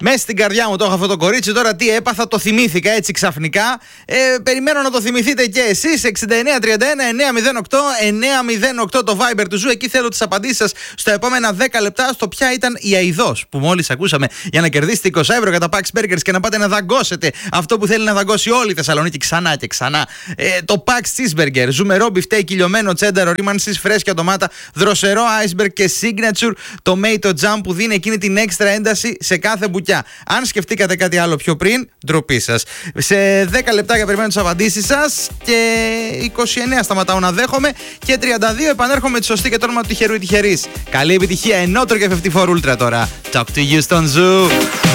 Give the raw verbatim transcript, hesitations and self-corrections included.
Μέσα στην καρδιά μου το έχω αυτό το κορίτσι. Τώρα τι έπαθα, το θυμήθηκα έτσι ξαφνικά. Ε, περιμένω να το θυμηθείτε και εσείς. εξήντα εννέα τριάντα ένα εννιακόσια οκτώ εννιακόσια οκτώ το Viber του Ζου. Εκεί θέλω τις απαντήσεις σας στα επόμενα δέκα λεπτά στο ποια ήταν η αηδός που μόλις ακούσαμε για να κερδίσετε είκοσι ευρώ για τα Pax Burgers και να πάτε να δαγκώσετε αυτό που θέλει να δαγκώσει όλη η Θεσσαλονίκη ξανά και ξανά. Ε, το Pax Cheeseburger, ζουμερό μπιφτέκι, λιωμένο τσένταρο, ρήμανσις, φρέσκια ντομάτα, δροσερό iceberg και signature tomato jam που δίνει εκείνη την έξτρα ένταση σε κάθε μπουκιά. Αν σκεφτήκατε κάτι άλλο πιο πριν, ντροπή σας. Σε δέκα λεπτάκια περιμένω τις απαντήσεις σας και είκοσι εννέα σταματάω να δέχομαι και τριάντα δύο επανέρχομαι τη σωστή και το όνομα του τυχερού ή τυχερής. Καλή επιτυχία, ενότρο και πενήντα τέσσερα Ultra τώρα. Talk to you στον Ζου.